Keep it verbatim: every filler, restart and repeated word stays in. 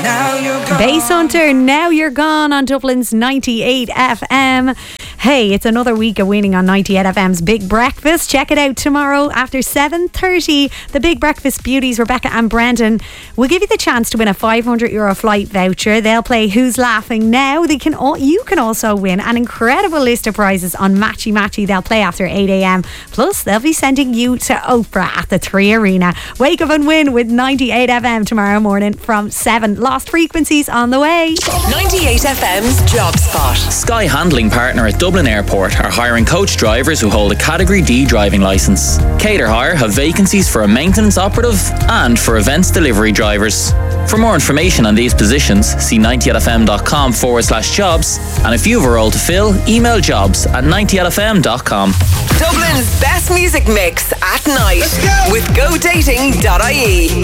Bass Hunter, Now You're Gone on Dublin's ninety-eight F M. Hey, it's another week of winning on ninety-eight F M's Big Breakfast. Check it out tomorrow after seven thirty. The Big Breakfast beauties, Rebecca and Brendan, will give you the chance to win a five hundred euro flight voucher. They'll play Who's Laughing Now. They can all, you can also win an incredible list of prizes on Matchy Matchy. They'll play after eight a.m. Plus, they'll be sending you to Oprah at the Three Arena. Wake up and win with ninety-eight F M tomorrow morning from seven. Lost frequencies on the way. ninety-eight F M's Job Spot. Sky Handling Partner at Dublin Airport are hiring coach drivers who hold a Category D driving licence. Cater Hire have vacancies for a maintenance operative and for events delivery drivers. For more information on these positions, see ninety-eight fm.com forward slash jobs. And if you have a role to fill, email jobs at ninety-eight f m dot com. Dublin's best music mix at night with go dating dot I E.